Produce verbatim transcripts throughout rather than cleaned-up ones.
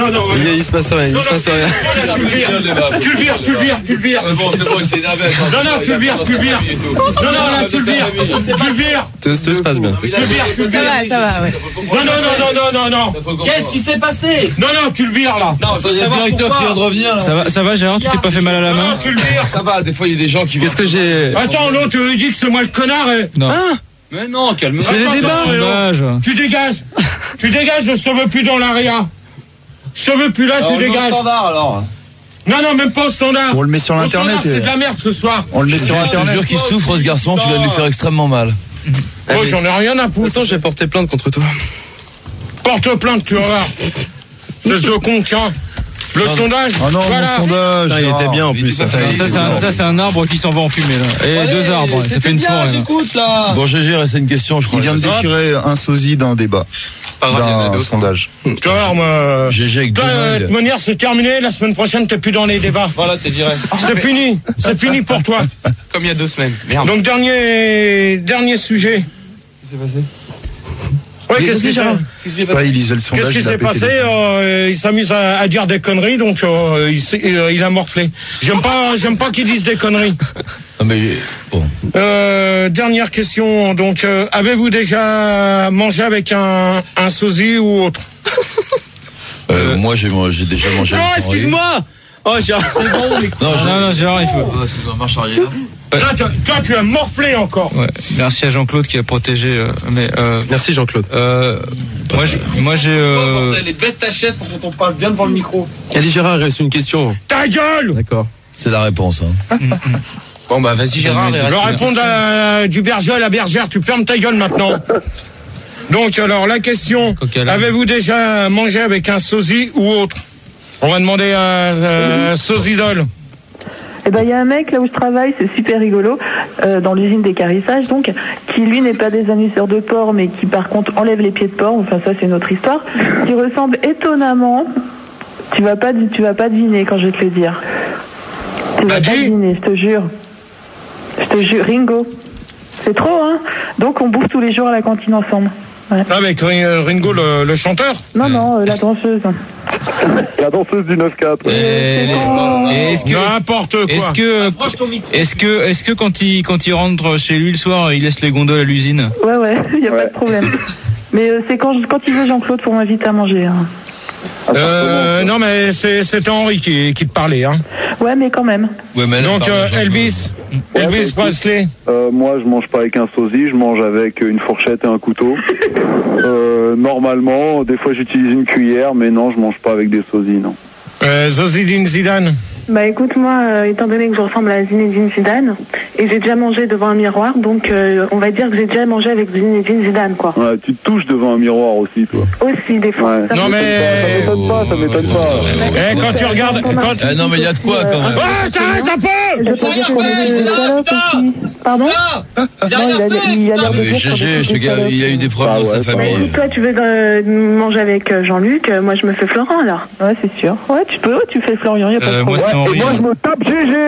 Non, non, il, il se passe rien, il non, se passe rien. Tu le vires, tu le vires, tu le vires. C'est bon, c'est bon, c'est énervé. Non, non, tu le vires, tu le vires. Non, non, là, tu le vires. Tu le vires. Tout se passe bien. Tu le vires, tu le Ça va, vires. ça va, ouais. Non, non, non, non, non, non, non. Qu'est-ce qui s'est passé? Non, non, tu le vires, là. Non, je veux Il y a le savoir directeur qui vient de pourquoi. revenir. Ça va, ça va Gérard, tu t'es pas fait mal à la Non, main? tu le vires. Ça va, des fois il y a des gens qui Qu'est-ce que j'ai? Attends, l'autre, tu lui dis que c'est moi le connard. Et... Non. Hein? Mais non, calme-toi. C'est les Attends, débats, attends, sondage. Tu dégages. Tu dégages, je te veux plus dans l'aria. Je te veux plus là, tu dégages. Standard alors. Non, non, même pas au standard. On le met sur Au l'internet. standard, c'est de la merde ce soir. On le met sur Je te internet. jure qu'il souffre ce garçon, tu vas lui faire extrêmement mal. Oh, j'en ai rien à foutre. Pourtant, j'ai porté plainte contre toi. Porte plainte, tu vas voir. Espèce de con, tiens. Le sondage. Ah non, voilà. mon sondage. Putain, il était bien en plus. Ça Ça, fait- ça, c'est un, ça, c'est un arbre qui s'en va en fumée là. Et Allez, deux arbres, ça c'était fait une bien, forêt. là. J'écoute là. Bon, G G, c'est une question, je crois. Il vient de déchirer un sosie d'un débat, Pas grave, il y en a d'un d'autres. sondage. Tu vas voir, moi. G G avec deux Toi, euh, de toute mails. manière, c'est terminé. La semaine prochaine, t'es plus dans les débats. Voilà, t'es viré. C'est fini. C'est fini pour toi. Comme il y a deux semaines. Merde. Donc, dernier, dernier sujet. Qu'est-ce qui s'est passé? Ouais, qu'est-ce qui s'est Ouais, il lisait le sondage. Qu'est-ce qui il a s'est pété passé? les plombs. euh, Il s'amuse à, à dire des conneries, donc euh, il, s'est- euh, il a morflé. J'aime pas, j'aime pas qu'ils disent des conneries. Non, mais bon. Euh, dernière question. Donc, euh, avez-vous déjà mangé avec un, un sosie ou autre? Euh, moi, j'ai j'ai déjà mangé. Non, avec Henri. excuse-moi. Oh, Gérard. Non, Non, non, Gérard, il faut. Ah, c'est dans marche arrière. Toi, tu, toi, tu as morflé encore. Ouais. Merci à Jean-Claude qui a protégé. euh, mais euh, Merci Jean-Claude. euh, moi, j'ai, moi, j'ai. Euh, Les baisse ta chaise pour qu'on parle bien devant le micro. Allez Gérard, il reste une question. Ta gueule! D'accord. C'est la réponse. Hein. Bon bah vas-y Gérard. il Je reste vais une répondre à, du berger à la bergère. Tu fermes ta gueule maintenant. Donc, alors, la question. Coq à l'âne. Avez-vous déjà mangé avec un sosie ou autre? On va demander à, à Sosidol. Eh ben, il y a un mec là où je travaille, c'est super rigolo, euh, dans l'usine d'écarissage, donc, qui lui n'est pas des annonceurs de porc, mais qui par contre enlève les pieds de porc. Enfin, ça c'est une autre histoire. Qui ressemble étonnamment. Tu vas pas, tu vas pas deviner quand je vais te le dire. Tu vas Bah, pas dis. deviner, je te jure. Je te jure, Ringo. C'est trop, hein. Donc on bouffe tous les jours à la cantine ensemble. Ouais. Avec Ringo, le, le chanteur. Non, non, euh, la danseuse. La danseuse du neuf quatre. et, et est-ce que, N'importe quoi. est-ce que, Approche ton micro. est-ce que, est-ce que quand il, quand il rentre chez lui le soir, il laisse les gondoles à l'usine? Ouais, ouais, il y a pas de problème. Mais euh, c'est quand, quand il veut Jean-Claude pour m'inviter à manger. Hein. Euh, non, mais c'est, c'était Henri qui, qui te parlait. Hein. Ouais, mais quand même. Ouais, mais elle Donc, parle euh, à Jean-Claude. Elvis, Elvis Presley. Euh, moi, je mange pas avec un sosie, je mange avec une fourchette et un couteau. Euh, normalement, des fois j'utilise une cuillère, mais non, je mange pas avec des sosies, non. Euh, Zozidine Zidane. Bah écoute, moi, euh, étant donné que je ressemble à Zinedine Zidane, et j'ai déjà mangé devant un miroir, donc euh, on va dire que j'ai déjà mangé avec Zinedine Zidane, quoi. Ouais, tu te touches devant un miroir aussi, toi. Aussi, des fois. Ouais. Ça Non, me- mais. Ça m'étonne pas, ça m'étonne pas. Eh, quand tu regardes. Quand... Ah non, mais il y a de quoi quand même. Ah, t'arrêtes un peu! Je peux dire qu'on est des salopes aussi. Pardon? Il a Non, il a, rien fait. il a l'air Ah, de mais dire qu'on G est G, des ce gars, salopes. il a eu des problèmes Ah dans sa ouais, Bah, famille. écoute, toi, tu veux euh, manger avec euh, Jean-Luc, euh, moi je me fais Florent alors. Ouais, c'est sûr. Ouais, tu peux, tu fais Florian, y a pas de Euh, moi, problème. c'est Henri. Et moi, je me tape G G.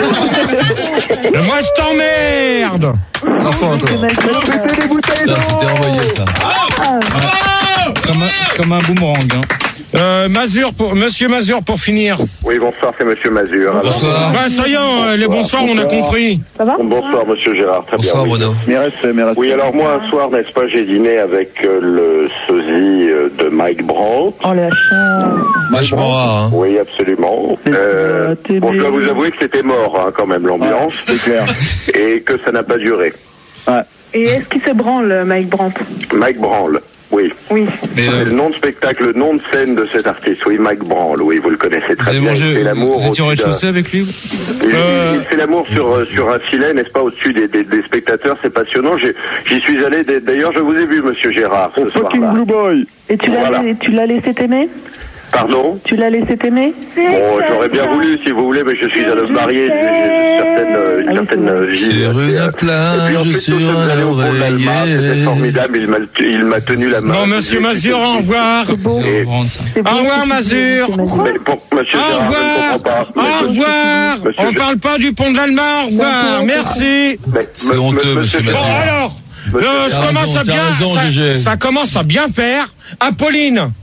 Mais moi, je t'emmerde! Enfin, toi. C'est mal fait, Pétez les bouteilles Putain, c'était envoyé ça. Comme un, comme un boomerang, hein. Euh, Mazur, pour, Monsieur Mazur, pour finir. Oui, bonsoir, c'est Monsieur Mazur. Alors, Bonsoir. Bah, ça y est, euh, les bonsoirs, on a compris. Ça va? bonsoir, Monsieur Gérard, très Bonsoir Bruno. Oui, alors moi, un soir, n'est-ce pas, j'ai dîné avec euh, le sosie euh, de Mike Brandt. Oh la chance. Vachement rare, hein. Oui, absolument. Euh, t'es bon, je dois bien. vous avouer que c'était mort, hein, quand même, l'ambiance. C'est clair. Et que ça n'a pas duré. Et est-ce qu'il se branle, Mike Brandt? Mike Brandt, oui. Oui. Mais, C'est euh, le nom de spectacle, le nom de scène de cet artiste, oui, Mike Brandt, oui, vous le connaissez vous très avez bien. mangé, il fait l'amour vous étiez au au-dessus d'un- rez-de-chaussée avec lui? Il, Euh, il fait l'amour sur, euh, sur un filet, n'est-ce pas, au-dessus des, des, des spectateurs, c'est passionnant. J'ai- J'y suis allé, d- d'ailleurs, je vous ai vu, Monsieur Gérard, ce soir-là. Et tu l'as Voilà. tu l'as laissé t'aimer? Pardon? Tu l'as laissé t'aimer? Bon, j'aurais bien voulu, si vous voulez, mais je suis un homme marié, j'ai j'ai une certaine, euh, une Ah oui, certaine c'est euh, vrai. vie. Sur Et une puis, euh, plage, et puis ensuite, sur nous sommes un allés au pont de l'Alma, c'était oreiller. formidable, il m'a il m'a tenu la main. Bon, Monsieur Mazur, au revoir. C'est beau. Et- C'est beau Au revoir, ce que tu Mazur. dis, Monsieur Mais pour Monsieur Au Gérard, je ne revoir. comprends pas. Au Mais- revoir. Monsieur On Gé- parle pas du pont de l'Alma. Au revoir. Merci. mais- C'est me- honteux, me- Monsieur Bon, Mazur. alors. Monsieur euh, Gérard. je T'as commence raison, à t'as bien. raison, ça, Gégé. ça commence à bien faire. Apolline.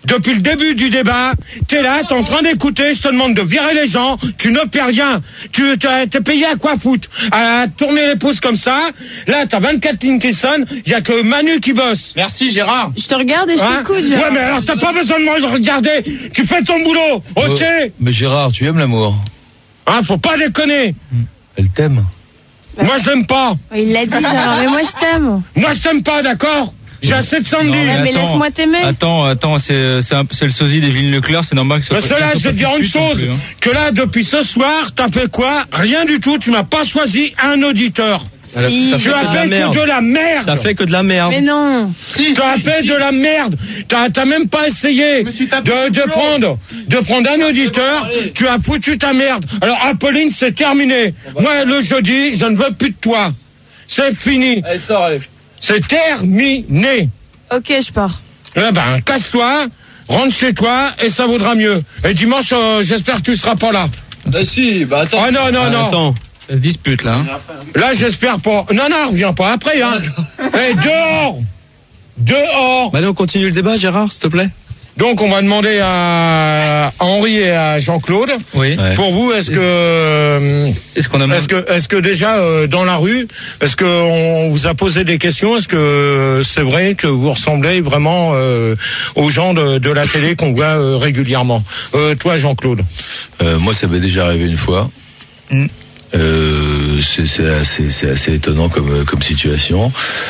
depuis le début du débat, t'es là, t'es en train d'écouter, je te demande de virer les gens, tu ne paies rien. Tu t'es payé à quoi foutre? À tourner les pouces comme ça. Là, t'as vingt-quatre lignes qui sonnent, il y a que Manu qui bosse. Merci Gérard. Je te regarde et je Hein t'écoute, Gérard. Ouais, mais alors t'as pas besoin de me regarder. Tu fais ton boulot, ok? Euh, mais Gérard, tu aimes l'amour? Hein, faut pas déconner. Elle t'aime? Moi, je l'aime pas. Il l'a dit, Gérard, mais moi je t'aime. Moi, je t'aime pas, d'accord? J'ai assez de Sandy. Non, mais mais attends, laisse-moi t'aimer. Attends, attends, c'est c'est un- c'est le sosie d'Evelyne Leclerc, c'est normal que ce Mais soit. cela, quelqu'un je vais te dire pas une fut-fut non chose, plus, hein. que là, depuis ce soir, t'as fait quoi? Rien du tout, tu m'as pas choisi un auditeur. Si. Tu as fait que de la merde. T'as fait que de la merde. Mais non. Tu as fait de la merde. T'as t'as même pas essayé de, de prendre de prendre un auditeur. Tu as foutu ta merde. Alors Apolline, c'est terminé. Moi, le jeudi, je ne veux plus de toi. C'est fini. Allez, sors, allez. C'est terminé. Ok, je pars. Eh ben, casse-toi, rentre chez toi et ça vaudra mieux. Et dimanche, euh, j'espère que tu seras pas là. Bah si, bah attends. Oh non, non, non. Attends. Ça se dispute là. Hein. Là, j'espère pas. Non, non, reviens pas après, hein. Eh, dehors. Dehors. Bah allez, on continue le débat, Gérard, s'il te plaît. Donc, on va demander à Henri et à Jean-Claude. Oui. Ouais. Pour vous, est-ce que, Est-ce qu'on a est-ce que, est-ce que déjà euh, dans la rue, est-ce que on vous a posé des questions? Est-ce que c'est vrai que vous ressemblez vraiment euh, aux gens de, de la télé qu'on voit euh, régulièrement? Euh, toi, Jean-Claude. Euh, moi, ça m'est déjà arrivé une fois. Mm. Euh, c'est c'est assez, c'est assez étonnant comme, comme situation.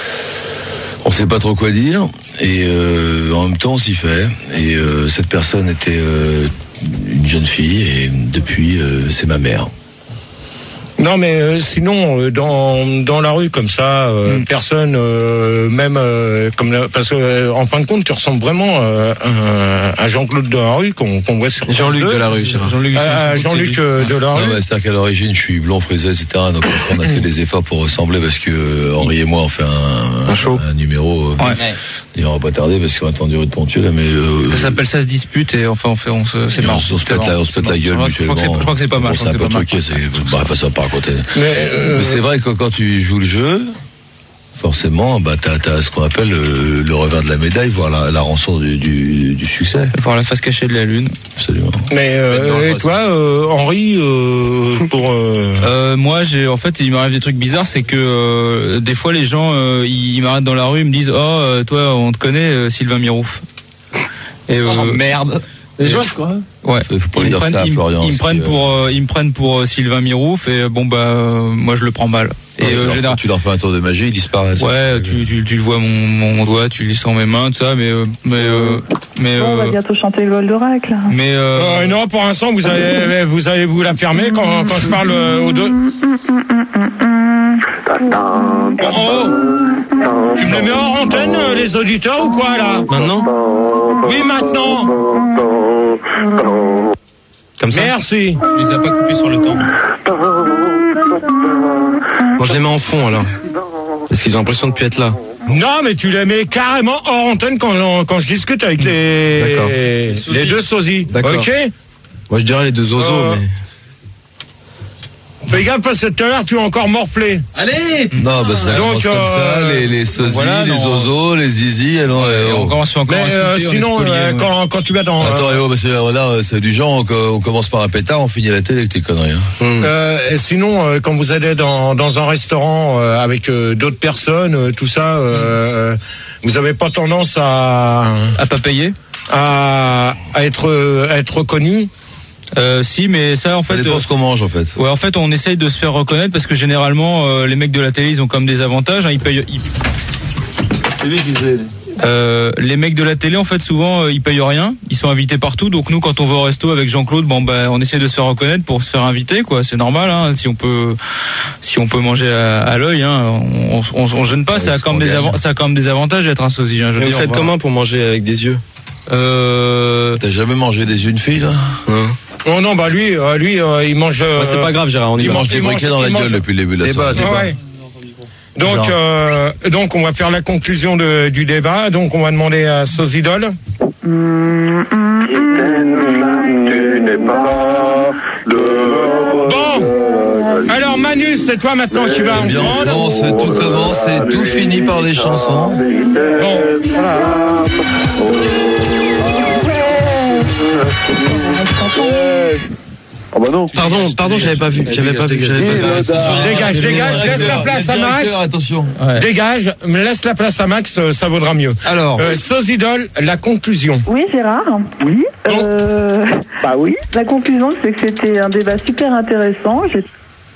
On sait pas trop quoi dire et euh, en même temps on s'y fait. Et euh, cette personne était euh, une jeune fille et depuis euh, c'est ma mère. Non, mais euh, sinon, euh, dans dans la rue comme ça, euh, Mm. personne, euh, même euh, comme la- parce que euh, en fin de compte, tu ressembles vraiment euh, à, à Jean-Claude de la rue qu'on qu'on voit sur Jean-Luc France deux. de la rue, Gérard. Jean-Luc, À- à Jean-Luc euh, de la Non, rue. mais c'est-à-dire qu'à l'origine je suis blond frisé, et cetera. Donc on a fait des efforts pour ressembler parce que euh, Henri et moi on fait un, Un show. un numéro. Euh, Ouais. Et on va pas tarder parce qu'on a attendu rue de Pontieux là, mais euh, Ça s'appelle ça se dispute et enfin on fait on se c'est on, marrant. se- on se C'est pète la, marrant, on se pète c'est la gueule marrant. Je crois que c'est- mutuellement. je crois que c'est pas mal. Bon, je c'est un crois peu que c'est pas truqué, mal. c'est bref, ça va pas raconter. Mais, euh, Mais c'est vrai que quand tu joues le jeu, forcément, bah t'as, t'as ce qu'on appelle le, le revers de la médaille, voire la, la rançon du, du, du succès. Voir la face cachée de la lune. Absolument. mais euh, et toi, euh, Henri, euh, pour euh, Euh, moi, j'ai en fait, il m'arrive des trucs bizarres, c'est que euh, des fois les gens, euh, ils, ils m'arrêtent dans la rue, ils me disent, oh, euh, toi, on te connaît, euh, Sylvain Mirouf. Et euh, Oh merde. Les joueurs, quoi. ouais. Faut, faut pas Ils me dire prennent, ça à ils me- Florian. ils me parce prennent que, pour, euh, ils me prennent pour euh, Sylvain Mirouf et euh, bon bah, euh, moi je le prends mal. Et tu, euh, leur, général- tu leur fais un tour de magie, ils disparaissent. ouais, tu, tu, tu le vois mon, mon doigt, tu le lis dans mes mains, tout ça, mais euh, mais euh, mais Bon, on va euh, bientôt chanter Goldorak, là. mais euh, euh, non, pour l'instant, vous allez vous allez vous la fermer quand quand je parle euh, aux deux. Oh, oh. Tu me les mets hors antenne, euh, les auditeurs ou quoi là? Maintenant? Oui, maintenant. Comme ça? Merci. je les ai pas coupés sur le temps. Moi je les mets en fond alors. Parce qu'ils ont l'impression de plus être là. Non, mais tu les mets carrément hors antenne quand, quand je discute avec les, D'accord. les deux sosies. D'accord. Ok? Moi je dirais les deux zozos, Euh, mais. Fais gaffe parce que tout à l'heure tu as encore morflé. Allez. Non, bah ça Donc, commence comme euh, ça, les, les sosies, voilà, les non. zozos, les zizi, alors... Et euh, on oh. commence sur encore Mais insulter, euh, on est sinon, spoliés, euh, ouais. quand, quand tu vas dans... Attends, euh, Léo, parce que euh, là, c'est du genre, on, on commence par un pétard, on finit la télé avec tes conneries. Hein. Hmm. euh, et sinon, euh, quand vous allez dans, dans un restaurant euh, avec euh, d'autres personnes, euh, tout ça, euh, vous avez pas tendance à, À pas payer. à, à être, euh, à être reconnu? Euh, si, mais ça en Ça fait. dépend euh, ce qu'on mange, en fait. Ouais, en fait, on essaye de se faire reconnaître parce que généralement, euh, les mecs de la télé, ils ont comme des avantages. Hein, ils payent. Ils... C'est lui qui faisait. Euh, les mecs de la télé, en fait, souvent, euh, ils payent rien. Ils sont invités partout. Donc nous, quand on va au resto avec Jean-Claude, bon, bah, on essaie de se faire reconnaître pour se faire inviter, quoi. C'est normal. Hein, si on peut, si on peut manger à, à l'œil, hein, on, on, on gêne pas. Ouais, ça a c'est quand même qu'on des gagne. avan- ça a quand même des avantages d'être un sosie. Hein, je veux Mais vous dire, faites voilà. comment pour manger avec des yeux? Euh, T'as jamais mangé des yeux d'une fille, là? Hein? Oh non, bah lui, euh, lui, euh, il mange... euh, Bah, c'est pas grave, Gérard, on y il va. Il mange il des mange- briquets dans la il gueule mange- depuis le début de la Débat, soirée. débat. Ouais. Donc, euh, donc, on va faire la conclusion de, du débat. Donc, on va demander à Sosidol. Tu n'es pas le... Bon, alors Manu, c'est toi maintenant qui vas Eh bien, en reprendre. France, tout commence et tout finit par les chansons. Bon. Ah bah non. Pardon, pardon, j'avais pas vu. J'avais pas vu. J'avais pas vu. Dégage, dégage, laisse la place à Max. Attention. Ouais. Dégage, laisse la place à Max, euh, ça vaudra mieux. Alors. Euh, Sozidol, la conclusion. Oui, Gérard. Oui. Euh, bah oui. La conclusion, c'est que c'était un débat super intéressant. J'ai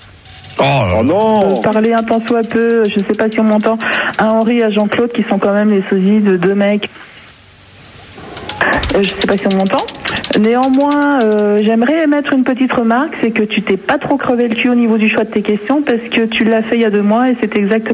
Oh non. parlé un tant soit peu, je sais pas si on m'entend, à Henri et à Jean-Claude, qui sont quand même les sosies de deux mecs. Euh, je sais pas si on m'entend. Néanmoins, euh, j'aimerais émettre une petite remarque, c'est que tu t'es pas trop crevé le cul au niveau du choix de tes questions, parce que tu l'as fait il y a deux mois et c'est exactement...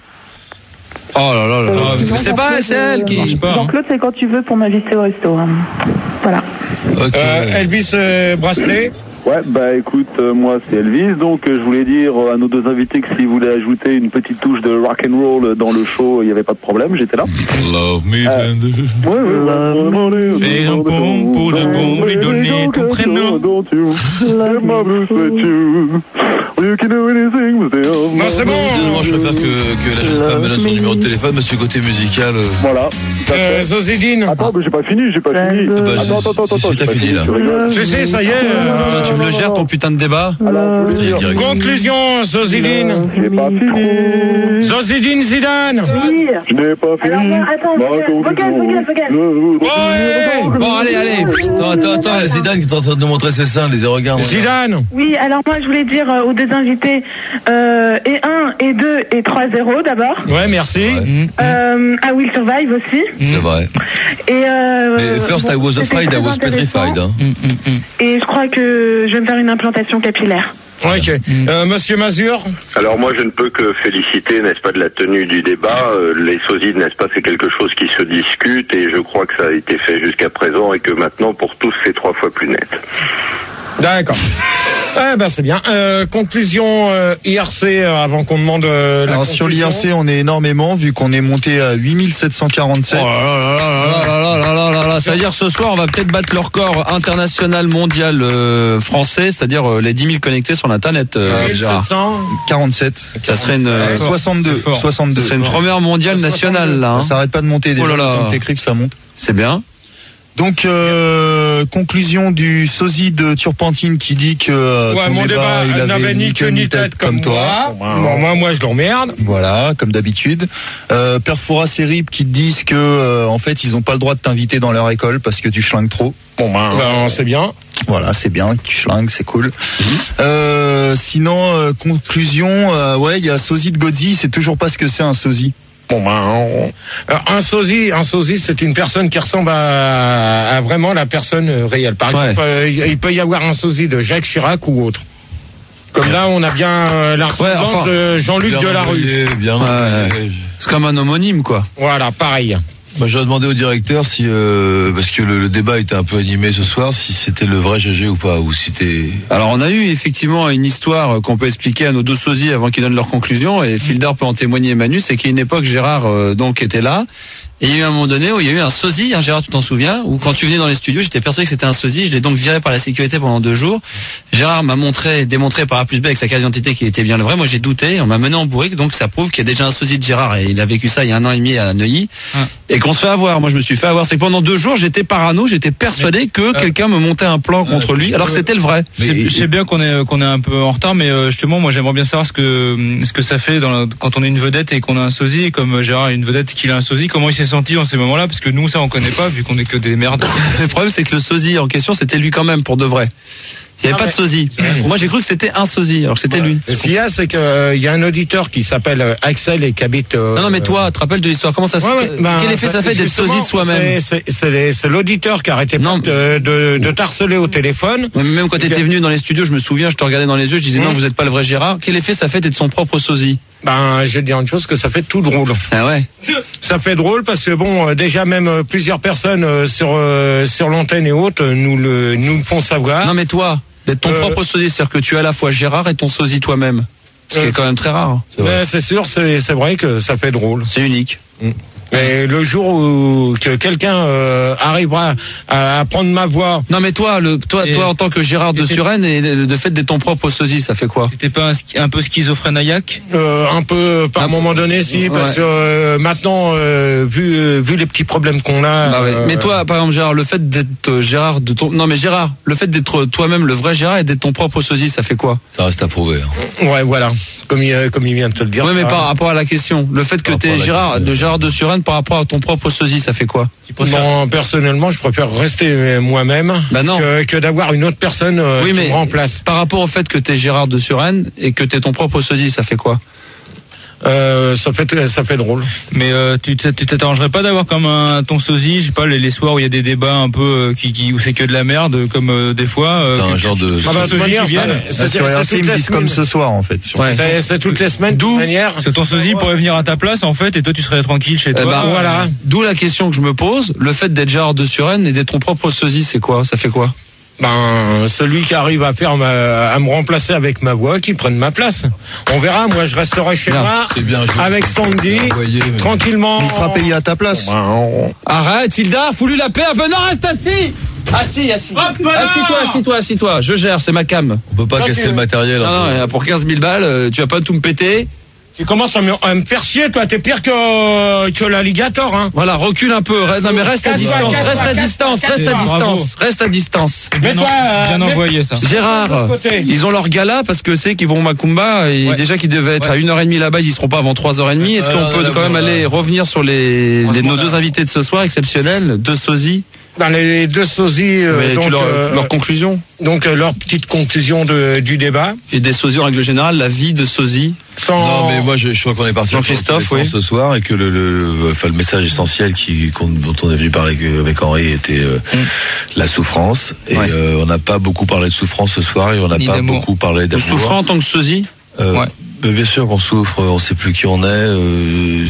Oh là là là là. Euh, Mais sinon, c'est pas Jean-Claude, c'est elle qui. euh, marche pas, hein. Jean-Claude, c'est quand tu veux pour m'inviter au resto. hein. Voilà. Ok. Euh, Elvis euh, Bracelet. Ouais, bah écoute, euh, moi c'est Elvis, donc euh, je voulais dire euh, à nos deux invités que s'ils voulaient ajouter une petite touche de rock and roll dans le show, il n'y avait pas de problème, j'étais là. Love me Euh, tender. Ouais, ouais, ouais. Fais un pont pour de bon lui donner ton prénom. Don't you? Let my blues let you. You can do anything but they are Non, c'est bon. Finalement, je préfère que, que la jeune femme me donne son numéro de téléphone, parce que côté musical. euh, Voilà. tout à Euh, fait. Zozidine. Attends, mais j'ai pas fini, j'ai pas fini. bah, Attends, si- attends, attends, si, si, attends. t'as j'ai pas fini, là. tu rigoles. Je sais, ça y est. euh, Toi, tu me le gères ton putain de débat. Alors, je voulais dire, direct. Conclusion, Zozidine. j'ai pas fini. Zozidine Zidane. Oui. Je n'ai pas fini. Alors, moi, attends, Ma Vocal, Vocal, conclusion. Vocal, Vocal. Je voudrais Ouais. finir. Bon, allez, allez. Attends, attends, attends, Zidane qui est en train de nous montrer ses seins, les regards. Zidane. Oui, alors moi je voulais dire euh, aux deux invités, euh, et un, et deux, et trois zéro d'abord. Ouais, merci. Ouais. Euh, à Will Survive aussi. C'est vrai. Et euh, Mais first, bon, I was c'était afraid, I très was intéressant. petrified. Hein. Et je crois que je vais me faire une implantation capillaire. Ok. Euh, Monsieur Mazur. Alors moi je ne peux que féliciter, n'est-ce pas, de la tenue du débat. Euh, les sosies, n'est-ce pas, c'est quelque chose qui se discute et je crois que ça a été fait jusqu'à présent et que maintenant pour tous c'est trois fois plus net. D'accord. Eh ben c'est bien. Euh, conclusion euh, I R C euh, avant qu'on demande euh, la Alors sur conclusion. l'I R C, on est énormément vu qu'on est monté à huit mille sept cent quarante-sept. Oh là là là là là là là là là. Ça veut dire ce soir on va peut-être battre le record international mondial euh, français, c'est-à-dire euh, les dix mille connectés sur l'internet. Euh, Gérard. mille sept cents. quarante-sept. Ça serait une, euh, soixante-deux. c'est fort. soixante-deux. ça serait une première mondiale nationale là. Hein. Ça arrête pas de monter. Déjà, Oh là là. le temps que t'écrives, ça monte. C'est bien. Donc euh, conclusion du sosie de Turpentine qui dit que euh, Ouais, ton mon débat il avait n'avait ni queue ni tête comme toi. Voilà. Bon, moi, moi, je l'emmerde. Voilà, comme d'habitude. Euh, Perfora et Rip qui te disent que euh, en fait ils ont pas le droit de t'inviter dans leur école parce que tu schlingues trop. Bon ben, ben c'est bien. Voilà, c'est bien, tu schlingues, c'est cool. Euh, sinon, euh, conclusion, euh, ouais, il y a sosie de Godzi, c'est toujours pas ce que c'est un sosie. Bon ben, on- alors, un sosie, un sosie, c'est une personne qui ressemble à, à vraiment la personne euh, réelle. Par Ouais. exemple, euh, il peut y avoir un sosie de Jacques Chirac ou autre. Comme là, on a bien euh, la ressemblance enfin, de Jean-Luc Bien Delarue. envoyé, bien Ouais. envoyé. C'est comme un homonyme quoi. Voilà, pareil. Moi, j'aurais demandé au directeur si, euh, parce que le, le débat était un peu animé ce soir, si c'était le vrai G G ou pas, ou si c'était. Alors on a eu effectivement une histoire qu'on peut expliquer à nos deux sosies avant qu'ils donnent leur conclusion et Fildar peut en témoigner, Manu, c'est qu'à une époque Gérard euh, donc était là. Et il y a eu un moment donné où il y a eu un sosie, hein, Gérard, tu t'en souviens, où quand tu venais dans les studios, j'étais persuadé que c'était un sosie, je l'ai donc viré par la sécurité pendant deux jours. Gérard m'a montré, démontré par A plus B avec sa carte d'identité qu'il était bien le vrai. Moi j'ai douté, on m'a mené en bourrique, donc ça prouve qu'il y a déjà un sosie de Gérard et il a vécu ça il y a un an et demi à Neuilly. Hum. Et qu'on se fait avoir. Moi je me suis fait avoir. C'est que pendant deux jours j'étais parano, j'étais persuadé que euh, quelqu'un me montait un plan contre lui, alors que c'était le vrai. Mais- C'est c'est bien qu'on est qu'on est un peu en retard, mais euh, justement, moi j'aimerais bien savoir ce que ce que ça fait dans la- quand on est une vedette et qu'on a un sosie, comme Gérard est une vedette et qu'il a un sosie. Comment il s'est senti dans ces moments-là, parce que nous ça on connaît pas vu qu'on est que des merdes. Le problème, c'est que le sosie en question, c'était lui quand même, pour de vrai. Il n'y avait Ah, pas de sosie. Moi, j'ai cru que c'était un sosie, alors que c'était lui. Et ce qu'il y a, c'est qu'il euh, y a un auditeur qui s'appelle euh, Axel et qui habite. euh, Non, non, mais toi, tu te rappelles de l'histoire. Comment ça se Ouais, ouais, ben, Quel effet ça fait d'être justement, sosie de soi-même? C'est c'est- c'est c'est l'auditeur qui arrêtait pas Non. de, de, de t'harceler au téléphone. Ouais, mais Même quand tu étais venu dans les studios, je me souviens, je te regardais dans les yeux, je disais Hum. non, vous n'êtes pas le vrai Gérard. Quel effet ça fait d'être son propre sosie? Ben, je vais te dire une chose, que ça fait tout drôle. Ah ouais. Ça fait drôle parce que bon, euh, déjà même euh, plusieurs personnes euh, sur euh, sur l'antenne et autres euh, nous le nous le font savoir. Non, mais toi, d'être ton Euh, propre sosie, c'est-à-dire que tu es à la fois Gérard et ton sosie toi-même. Ce qui Euh, est quand même très rare. Mais c'est sûr, c'est c'est vrai que ça fait drôle. C'est unique. Mm. Et le jour où que quelqu'un euh, arrivera à, à prendre ma voix. Non mais toi, le, toi, Et- toi en tant que Gérard de et- Suresnes et le, le fait d'être ton propre sosie, ça fait quoi? T'étais pas un, ski- un peu schizophrène-iaque? Euh, un peu, par un moment donné, si, parce Ouais. que euh, maintenant, euh, vu euh, vu les petits problèmes qu'on a. Bah ouais. euh, Mais toi, par exemple, Gérard, le fait d'être euh, Gérard de ton, non mais Gérard, le fait d'être toi-même le vrai Gérard et d'être ton propre sosie, ça fait quoi? Ça reste à prouver. hein. Ouais, voilà, comme il comme il vient de te le dire. Ouais, mais ça. par rapport à la question, le fait que Par t'es rapport à la Gérard, question. de Gérard de Suresnes par rapport à ton propre sosie, ça fait quoi? Non, personnellement, je préfère rester moi-même Bah non. que, que d'avoir une autre personne euh, Oui, qui mais me remplace. par rapport au fait que t'es Gérard de Suresnes et que t'es ton propre sosie, ça fait quoi? Euh, ça fait ça fait drôle. Mais euh, tu t- tu t'arrangerais pas d'avoir comme un ton sosie, je sais pas, les, les soirs où il y a des débats un peu euh, qui, qui où c'est que de la merde, comme euh, des fois. Euh, T'as un que- genre de. Ah bah, sosie de toute manière, qui viennent. ça- Là, c'est- sur c'est R C, toutes ils me les disent comme semaines. ce soir, en fait. Ouais. C'est c'est toutes les semaines, de toute manière. Parce que ton sosie pourrait venir à ta place en fait, et toi tu serais tranquille chez Eh toi. ben, voilà. D'où la question que je me pose, le fait d'être Gérard de Suresnes et d'être ton propre sosie, c'est quoi? Ça fait quoi? Ben, celui qui arrive à faire ma, à me remplacer avec ma voix, qui prenne ma place. On verra. Moi, je resterai chez Non, moi c'est bien joué. avec Sandy, Vous voyez, mais- tranquillement. Il sera payé à ta place. Ben, on- Arrête, Fildar, fous-lui la paix un peu. Non, reste assis. Assis, assis. Assis-toi, assis-toi, assis-toi. Je gère, c'est ma cam. On peut pas Toi, casser tu- le matériel. Non, hein. non, pour quinze mille balles, euh, tu vas pas tout me péter. Tu commences à me, à me faire chier, toi. T'es pire que, que l'alligator, hein. Voilà, recule un peu. Reste, non, mais reste à Casse-toi, distance. casse-toi, Reste à casse-toi, distance. Reste à casse-toi. distance. Reste à distance. Bien, Mais toi, en- bien euh, mais- envoyé ça. Gérard, côté. ils ont leur gala parce que c'est qu'ils vont au Macumba et Ouais. déjà qu'ils devaient être à une heure et demie là-bas, ils y seront pas avant trois heures et demie. Est-ce Ouais, qu'on non, peut là, quand même bon, aller là. revenir sur les, les- Franchement, nos là. deux invités de ce soir exceptionnels, deux sosies, Ben, les deux sosies, euh, mais tu donc, leur, euh, leur conclusion donc, euh, leur petite conclusion de, du débat. et des sosies en règle générale, la vie de sosie. Sans... Non, mais moi, je, je crois qu'on est parti Jean-Christophe, sur tous les oui. sens ce soir et que le, le, enfin, le message essentiel qui, qu'on- dont on est venu parler avec, avec Henri était euh, la souffrance. Et Ouais. euh, on n'a pas beaucoup parlé de souffrance ce soir et on n'a Ni pas d'amour. beaucoup parlé Vous d'amour. souffrez en tant que sosie? Euh, Ouais. mais bien sûr qu'on souffre, on sait plus qui on est. euh,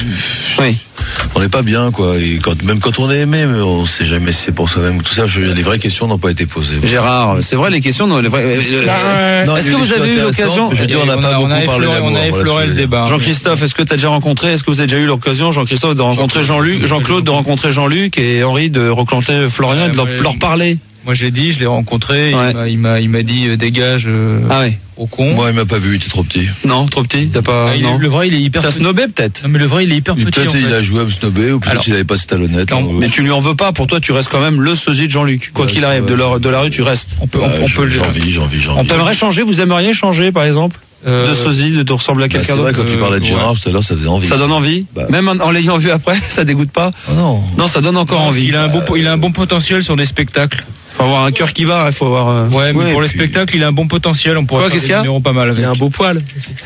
Oui. on n'est pas bien, quoi. Et quand, même quand on est aimé, mais on sait jamais si c'est pour soi-même ou tout ça. Je veux dire, les vraies questions n'ont pas été posées. Gérard, c'est vrai les questions, non, les vraies- euh, Ben, euh, Non, est-ce il y que a eu vous des avez eu choses l'occasion- intéressantes, mais je veux dire, on n'a Et pas on beaucoup a parlé effleuré, d'amour. on a voilà ce que effleuré je le veux dire. débat. Jean-Christophe, est-ce que tu as déjà rencontré, est-ce que vous avez déjà eu l'occasion, Jean-Christophe, de rencontrer Jean-Luc, Jean-Claude, de rencontrer Jean-Luc et Henri de rencontrer Florian et de leur, Ouais, leur parler? Moi je l'ai dit, je l'ai rencontré, il Ouais. m'a- il m'a il m'a dit euh, dégage euh, Ah ouais. au con. Moi, il m'a pas vu, il était trop petit. Non, trop petit, t'as pas, Ah, il est- non. le vrai il est hyper T'as petit. snobé peut-être? Non mais le vrai il est hyper petit Peut-être en il fait. a joué à me snobber ou peut-être Alors- il avait pas ses talonnettes. Non, hein, Mais tu lui en veux pas, pour toi tu restes quand même le sosie de Jean-Luc. Quoi Ouais, qu'il c'est arrive, vrai. de, leur, de la rue tu restes. On peut Ouais, on, on je- peut le j'ai envie, j'ai envie, j'ai On envie. t'aimerait changer, vous aimeriez changer par exemple? Euh, De sosie, de te ressembler à Bah, quelqu'un c'est vrai, d'autre? quand tu parlais de euh, Gérard tout à l'heure, ça faisait envie. Ça donne envie? Bah. Même en, en l'ayant vu après, ça dégoûte pas? Oh non. Non, ça donne encore non, envie. il a un bon po- il a un bon potentiel sur des spectacles. Faut avoir un cœur qui bat, il faut avoir. euh, Ouais, mais Ouais, pour les puis- spectacles, il a un bon potentiel, on pourrait Quoi, faire qu'est-ce des qu'il y a numéros pas mal avec. Il a un beau poil.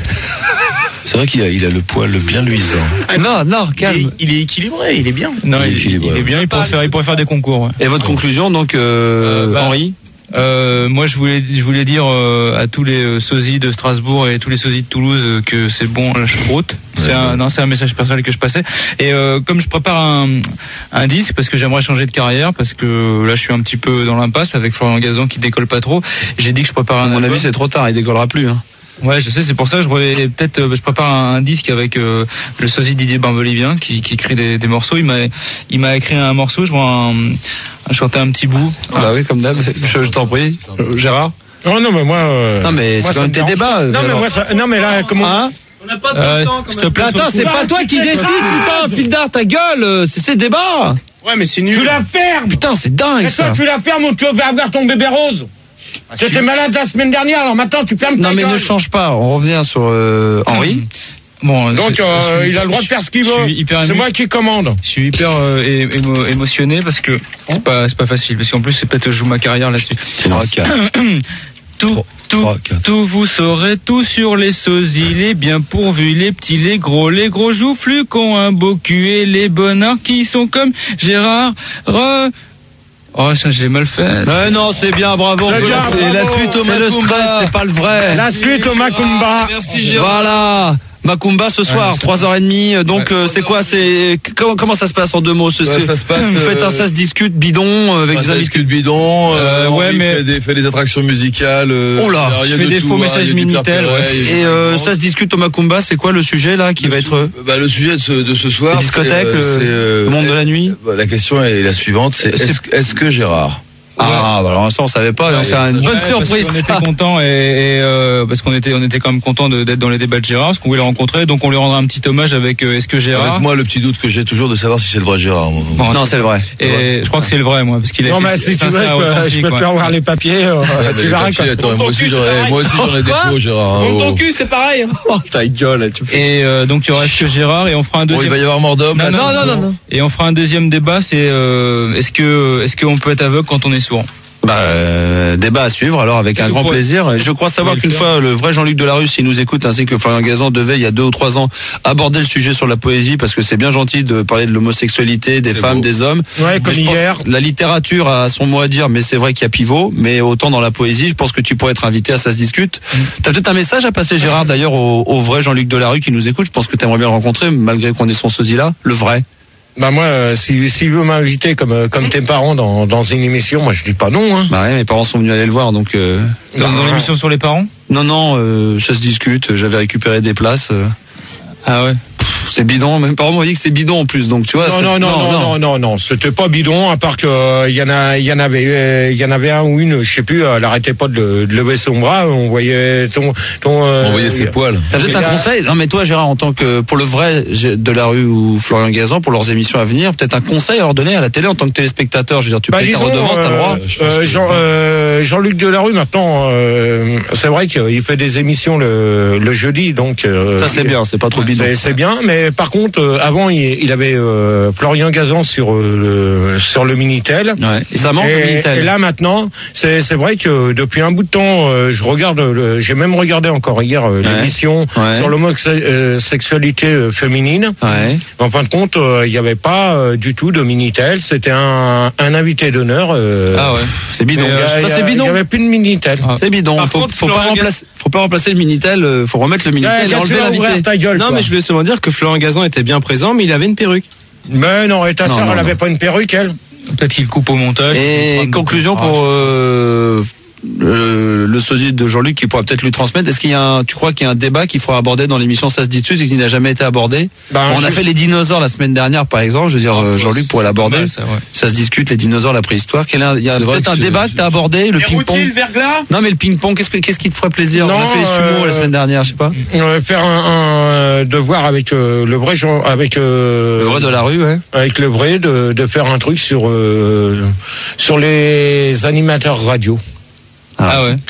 C'est vrai qu'il a, il a le poil bien luisant. Non, non, calme. Il est équilibré, il est bien. Non, Il est il, équilibré. il est bien, il pourrait faire il pourrait faire des concours. Ouais. Et votre conclusion, donc, euh, Euh, bah, Henri? Euh, moi, je voulais, je voulais dire euh, à tous les euh, sosies de Strasbourg et tous les sosies de Toulouse euh, que c'est bon la choucroute. C'est Ouais, un, ouais. non, c'est un message personnel que je passais. Et euh, comme je prépare un, un disque parce que j'aimerais changer de carrière, parce que là, je suis un petit peu dans l'impasse avec Florian Gazan qui décolle pas trop. J'ai dit que je prépare À un mon album. avis, c'est trop tard, il décollera plus. Hein. Ouais, je sais, c'est pour ça que je voulais peut-être euh, je prépare un, un disque avec euh, le sosie Didier Barbelivien qui, qui écrit des, des morceaux. Il m'a il m'a écrit un morceau, je vois un, un chanter un petit bout. Bah oui, comme d'hab, je, je t'en prie. Euh, Gérard? Oh non, mais moi. euh, Non, mais moi, c'est ça quand même me tes dérange débats. pas. Non, mais moi, ça, non, mais là, comment. Hein? Euh, s'il te plaît, Mais attends, c'est pas toi qui décide, putain, Fildar, ta gueule, euh, c'est ces débats. Ouais, mais c'est Tu nul. la fermes. Putain, c'est dingue, Mais toi, ça. tu la fermes ou tu vas avoir ton bébé rose. J'étais malade la semaine dernière, alors maintenant tu fermes ta Non, mais gueule. ne change pas. On revient sur euh, Henri. Bon, Donc c'est- euh, je suis- il a le droit de faire ce qu'il je veut. suis hyper C'est ému. moi qui commande. Je suis hyper euh, é- émo- émotionné parce que c'est pas c'est pas facile parce qu'en plus c'est peut-être que je joue ma carrière là-dessus. trois, quatre. Tout tout trois, quatre. tout vous saurez tout sur les sosies, les bien pourvus, les petits, les gros, les gros joufflus qui ont un beau cul et les bonnards qui sont comme Gérard Re... Oh ça je l'ai mal fait. Ouais, non, c'est bien, bravo. C'est bien, C'est la bravo. suite au C'est le Macumba. stress, c'est pas le vrai. La suite au Macumba. Merci Gérard. Voilà. Macumba ce soir, Ouais, trois heures trente. Donc, euh, c'est quoi, c'est, comment, comment ça se passe en deux mots? Ce, Ouais, c'est- ça se passe, Vous faites un euh, ça se discute bidon, euh, avec Enfin, des ça invités. discute bidon, euh, Euh, ouais, Henri mais- fait des, fait des attractions musicales. euh, Oh là, il y a je fais de des tout, faux hein, messages il y a du Minitel, Pierre ouais. Perret, il y a Et du- euh, ça se discute au Macumba, c'est quoi le sujet là qui Le va su- être bah, le sujet de ce, de ce soir, les discothèques, c'est, euh, le- c'est, euh, le monde de la nuit? bah, la question est la suivante, c'est C'est- est-ce, est-ce que Gérard Ah, bah alors ça on savait pas, Ouais, c'est ça- une bonne Ouais, surprise. Parce qu'on ça. était content et, et euh, parce qu'on était on était quand même content de- d'être dans les débats de Gérard, parce qu'on voulait le rencontrer, donc on lui rendra un petit hommage avec euh, Est-ce que Gérard. Avec moi, le petit doute que j'ai toujours de savoir si c'est le vrai Gérard. moi. Bon, Non, c'est le vrai. Et je crois que c'est le vrai, moi, parce qu'il a Non, été mais si tu veux, sincère, je peux, je authentique, peux te ouais. faire voir les papiers. euh, Ouais, mais tu les verras papiers, quand. attends, Ton moi aussi cul, j'en ai, c'est moi aussi j'en ai des Quoi faux, Gérard. hein, Dans oh. ton cul, c'est pareil. Oh, ta gueule, tu fais. Et euh, donc il y aura Est-ce que Gérard, et on fera un Bon, il deuxième. va y avoir mort d'homme. Non, là, non, attends. non, non, non. Et on fera un deuxième débat, c'est euh, est-ce que est-ce qu'on peut être aveugle quand on est sourd? Bah, euh, débat à suivre alors avec un Et grand pour- plaisir. Je crois savoir Oui, qu'une le fois le vrai Jean-Luc Delarue, s'il nous écoute, ainsi que Florian Gazan, devait il y a deux ou trois ans aborder le sujet sur la poésie, parce que c'est bien gentil de parler de l'homosexualité, des C'est femmes, beau. des hommes. Ouais, Mais comme je pense- hier. La littérature a son mot à dire, mais c'est vrai qu'il y a pivot. Mais autant dans la poésie, je pense que tu pourrais être invité à Ça se discute. T'as peut-être un message à passer, Gérard, d'ailleurs, au, au vrai Jean-Luc Delarue qui nous écoute. Je pense que t'aimerais bien le rencontrer, malgré qu'on ait son sosie là, le vrai. Bah moi, euh, si s'il veut m'inviter comme euh, comme tes parents dans dans une émission, moi je dis pas non. Hein. Bah ouais, mes parents sont venus aller le voir, donc. Euh... Dans, dans Bah, l'émission sur les parents? Non, non, euh, ça se discute. J'avais récupéré des places. euh. Ah ouais. C'est bidon. Mes parents m'ont dit que c'est bidon en plus, donc tu vois. Non, c'est- non, non, non, non, non, non, c'était pas bidon, à part que euh, il y en a, il y en avait, euh, il y en avait un ou une, je sais plus, elle arrêtait pas de, le- de lever son bras, on voyait ton, ton. euh, On voyait ses poils. T'as peut-être Et un là- conseil? Non, mais toi, Gérard, en tant que pour le vrai Delarue ou Florian Gazan, pour leurs émissions à venir, peut-être un conseil à leur donner à la télé en tant que téléspectateur. Je veux dire, tu Bah, payes ta disons, redevance, t'as le droit. euh, Je pense euh, que- Jean, euh, Jean-Luc Delarue maintenant, euh, c'est vrai qu'il fait des émissions le, le jeudi, donc. euh, Ça c'est bien, c'est pas trop bidon. C'est, c'est bien, mais par contre, euh, avant, il, il avait euh, Florian Gazan sur euh, le, sur le Minitel. Ouais. Et ça manque et, le Minitel. et là maintenant, c'est c'est vrai que depuis un bout de temps, euh, je regarde, le, j'ai même regardé encore hier euh, Ouais. l'émission Ouais. sur l'homosexualité euh, féminine. Ouais. En fin de compte, euh, il n'y avait pas euh, du tout de Minitel. C'était un, un invité d'honneur. euh, Ah ouais. C'est bidon. mais, euh, Ça il y c'est a- Il bidon. n'y avait plus de Minitel. Ah. C'est bidon. Par Faut, contre, faut pas Florian remplacer, faut pas remplacer le Minitel. euh, Faut remettre le Minitel Ouais, et qu'est-ce que enlever tu vas ouvrir l'invité. ta gueule, Non, quoi. mais je voulais seulement dire que Florian Gazan était bien présent, mais il avait une perruque. Mais non, et ta Non, sœur, non, elle non. avait pas une perruque, elle. Peut-être qu'il coupe au montage. Et Il conclusion prend- pour euh, le, le sosie de Jean-Luc qui pourra peut-être lui transmettre. Est-ce qu'il y a un, tu crois qu'il y a un débat qu'il faudra aborder dans l'émission Ça se discute et qui n'a jamais été abordé? Ben, On a je- fait les dinosaures la semaine dernière, par exemple. Je veux dire, euh, Jean-Luc pourrait l'aborder. Ça, ouais. Ça se discute les dinosaures, la préhistoire. Quel est un- il y a C'est vrai peut-être que un c'est- débat que c'est- t'as abordé, le Les routiers, ping-pong. le verglas. Non, mais le ping-pong, qu'est-ce que, qu'est-ce qui te ferait plaisir? On Non, a fait les sumo euh, la semaine dernière, je sais pas. On va faire un, un euh, devoir avec euh, le vrai Jean, avec euh, Le vrai de la rue, ouais. avec le vrai de, de faire un truc sur euh, sur les animateurs radio. Ah ouais.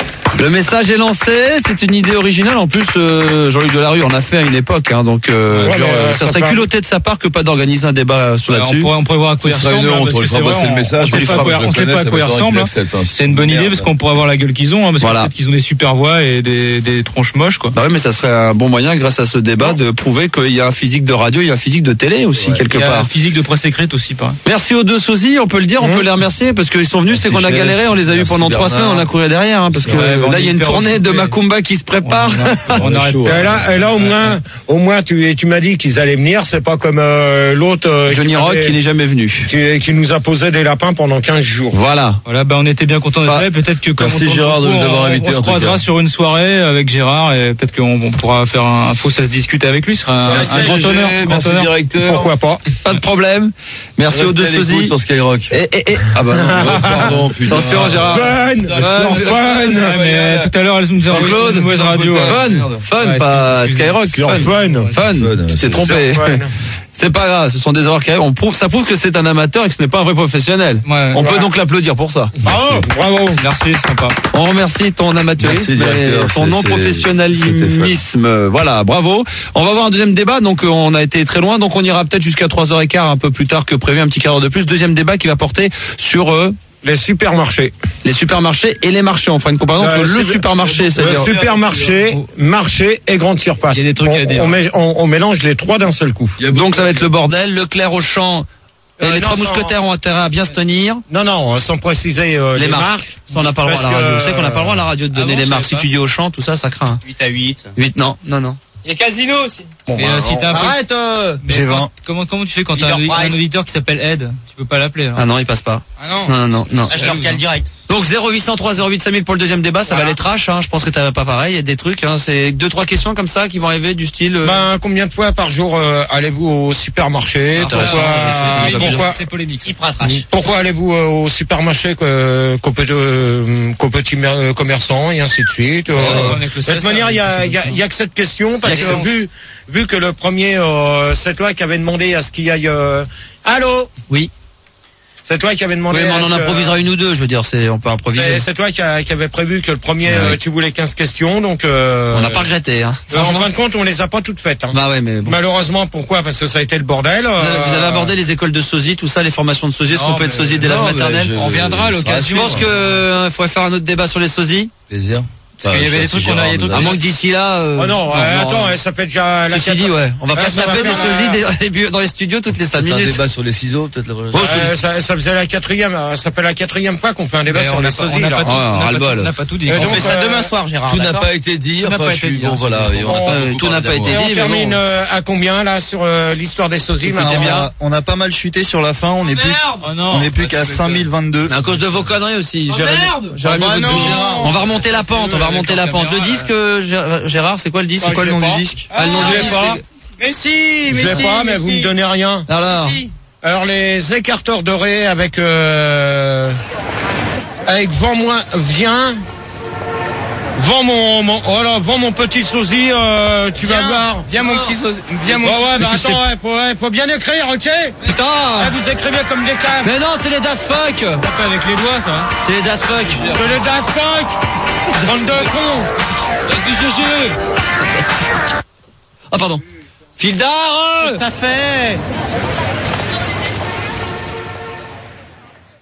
Le message est lancé, c'est une idée originale. En plus, euh, Jean-Luc Delarue en a fait à une époque, hein, donc euh, Ouais, genre, mais, euh, ça ça serait part- culotté de sa part que pas d'organiser un débat sur Ouais, on là-dessus. pourrait, on pourrait voir à quoi il Ce sera ressemble. une hein, honte, parce on que lui c'est fera vrai, passer le on- message, on on sait lui pas fera- à quoi- je le on sait connais, pas à ça quoi il va être ressemble. qu'il hein. accepte, hein, C'est une bonne idée merde. parce qu'on pourrait avoir la gueule qu'ils ont, hein, parce Voilà. qu'en fait, qu'ils ont des super voix et des, des tronches moches, quoi. Bah oui, mais ça serait un bon moyen, grâce à ce débat, de prouver qu'il y a un physique de radio, il y a un physique de télé aussi, quelque Il y a part. un physique de presse écrite aussi, pareil. Merci aux deux sosies, on peut le dire, on Mmh. peut les remercier, parce qu'ils sont venus, Merci, c'est qu'on a chef. galéré, on les a eu Merci, pendant trois Bernard. semaines, on a couru derrière, hein, parce que Ouais, bon, là, il y a une hyper tournée de occupé. Macumba qui se prépare. On a chaud, Et là, et là au moins, au moins tu tu m'as dit qu'ils allaient venir. C'est pas comme euh, l'autre euh, Johnny qui Rock m'avait- qui n'est jamais venu. qui, qui nous a posé des lapins pendant quinze jours. Voilà. Voilà, bah on était bien contents d'être Bah, là. Peut-être que comme merci on tourne Gérard de beaucoup, nous avoir on- invités, On se en tout croisera cas. sur une soirée avec Gérard et peut-être qu'on on pourra faire un, un faux ça se discute avec lui. Ce sera un, Merci, un grand G G, honneur. grand merci honneur. directeur. Pourquoi pas? Pas de problème. Merci aux deux Restez à l'écoute sosies. sur Skyrock. Et, et, et. Ah bah non. Oh, pardon, putain. Attention, Gérard. Fun, Fun. fun, Ouais, mais tout à l'heure, elle nous a envoyé Jean-Claude, une mauvaise radio. Fun. ouais. Fun, fun, Ouais, pas excuse- Skyrock. sur Fun. fun. Fun. Fun, Tu t'es c'est trompé. Fun. C'est pas grave, ce sont des erreurs qui arrivent. On prouve, ça prouve que c'est un amateur et que ce n'est pas un vrai professionnel. Ouais. On peut Voilà. donc l'applaudir pour ça. Bravo, bravo. Merci, sympa. On remercie ton amateurisme Merci, directeur. et ton C'est- non c'est- professionnalisme. Voilà, bravo. On va voir un deuxième débat. Donc, euh, on a été très loin. Donc, on ira peut-être jusqu'à trois heures quinze un peu plus tard que prévu, un petit quart d'heure de plus. Deuxième débat qui va porter sur euh, Les supermarchés. les supermarchés et les marchés. On fera une comparaison Euh, entre le super- supermarché, Le c'est-à-dire supermarché, marché et grande surface. Il y a des trucs on, à dire. On, met- on- on mélange les trois d'un seul coup. donc ça va être le bordel. Leclerc, Auchan et Euh, les non, trois sans- mousquetaires ont intérêt à bien se tenir. Non, non, sans préciser euh, Les les, marques. marques. Ça, on n'a pas le droit à la Parce radio. que, Vous savez qu'on n'a pas le droit à la radio de donner Ah bon, les je marques. savais Si pas. tu dis Auchan, tout ça, ça craint. huit à huit. huit, non, non, non. Il y a Casino aussi. Bon, Mais bah, euh, si t'as un peu... Arrête euh... Mais J'ai quand- vingt. Comment, comment tu fais quand t'as un, Leader un Price. auditeur qui s'appelle Ed? Tu peux pas l'appeler. hein. Ah non, il passe pas. Ah non. Non, non, non. Là, je le recale direct. Donc zéro huit zéro trois zéro huit cinq mille pour le deuxième débat, ça Voilà. va aller trash, hein. Je pense que t'as pas pareil, il y a des trucs, hein. C'est deux, trois questions comme ça qui vont arriver du style, euh... Ben, combien de fois par jour euh, allez-vous au supermarché? Ah, Pourquoi, c'est- c'est- pourquoi, C'est polémique. ça. Hyper trash. pourquoi allez-vous euh, au supermarché que- qu'au petit, euh, qu'au petit mer- commerçant et ainsi de suite? euh, Ouais, avec le de toute C S A, manière, il y a, avec il y, a, il y a que cette question parce Il y a que que ça. vu, vu que le premier, euh, c'est toi qui avait demandé à ce qu'il y aille. Euh... Allô? Oui. C'est toi qui avait demandé. Oui, mais à on en ce que- improvisera une ou deux, je veux dire, c'est, on peut improviser. C'est c'est toi qui, a- qui avait prévu que le premier, Ouais. euh, tu voulais quinze questions, donc. Euh, On n'a pas regretté, hein. euh, en Franchement. fin de compte, on les a pas toutes faites. Hein. Bah ouais, mais bon. Malheureusement, pourquoi? Parce que ça a été le bordel. Vous avez, vous avez euh, abordé les écoles de sosie, tout ça, les formations de sosie, est-ce qu'on Non, peut être mais- sosie dès l'âge non, mais maternel? je- On reviendra à ça l'occasion. Tu penses que, euh, il faudrait faire un autre débat sur les sosies? Plaisir. Parce qu'il y avait des trucs qu'on a- il y a des trucs À moins que d'ici là, euh, Oh non, euh, non, attends, non. euh, ça fait déjà la Ceci dit, ouais, on va Ouais, pas se ça va taper des faire, sosies euh, des- dans les bu- dans les studios toutes les cinq C'est un minutes. débat sur les ciseaux, peut-être la prochaine Bon, fois. je- Euh, ça, ça faisait la quatrième, euh, ça fait la quatrième fois qu'on fait un débat Mais sur on les n'a pas, on sosies. n'a là. pas tout- Ouais, on n'a pas ras-le-bol. tout- on n'a pas tout dit. Et On donc, fait ça euh, demain soir, Gérard. Tout n'a d'accord pas été dit, Tout n'a enfin pas je été suis dit, bon hein, voilà, c'est et bon. on n'a pas Bon, beaucoup tout n'a parlé pas été d'amour. Et dit, on mais termine bon. euh, à combien là sur euh, l'histoire des sosies Écoutez maintenant bien, on a pas mal chuté sur la fin, on est plus, Oh non. on est plus qu'à cinq mille vingt-deux. Mais à cause de vos conneries aussi. Oh, Jérémy- merde Jérémy Ah bah vous- non. Gérard. On va remonter la pente, on va remonter la pente. Le disque, euh, Gé- Gérard, c'est quoi le disque? C'est quoi le je nom l'ai du pas. disque? Ah, le nom je du l'ai disque. pas. Mais si, Je mais l'ai si, pas, mais vous si. me donnez rien. Alors, Si. Alors les écarteurs dorés avec euh, avec vends moi viens vends mon, mon oh là vends mon petit sosie euh, tu vas Viens, voir. Viens mon petit sosie. Viens mon Bon, ouais, petit- bah tu sais- attends, ouais, faut, ouais, faut bien écrire, ok? putain! Ah, vous écrivez comme des caves. Mais non, c'est les Das Fuck! Taper avec les doigts, ça. hein. C'est les Das Fuck! C'est le Das Fuck. Bande de cons. Vas-y, G G. Ah, pardon. Fildar! Tout à fait.